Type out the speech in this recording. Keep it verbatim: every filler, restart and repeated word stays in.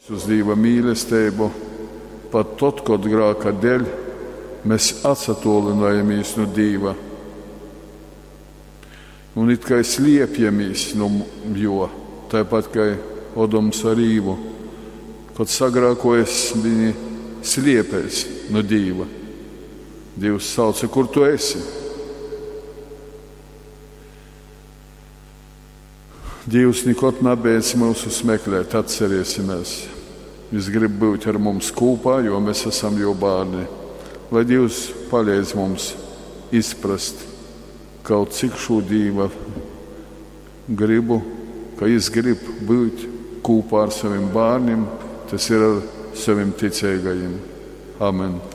uz Dieva mīlestību, pat tad, kad grēka dēļ mēs atsatolinājamies no Dieva. Un it kā slēpjamies no jo, tāpat kā Odoms ar Īvu, kad sagrēkojas, viņi slēpjas no Dieva. Dievs sauca, kur tu esi? Dievs nekad nebeidz mūsu meklēt, atcerēsimies. Viņš grib būt ar mums kopā, jo mēs esam jau bērni. Lai Dievs palīdz mums izprast kaut cik šo Dieva gribu, ka Viņš grib būt kopā ar saviem bērniem, tas ir ar saviem ticīgajiem. Amen.